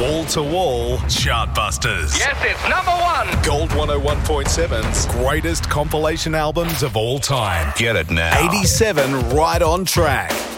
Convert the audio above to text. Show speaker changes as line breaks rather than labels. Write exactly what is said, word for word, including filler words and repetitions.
wall-to-wall Chartbusters.
Yes, it's number one.
Gold one oh one point seven's greatest compilation albums of all time.
Get it now.
eighty-seven right on track.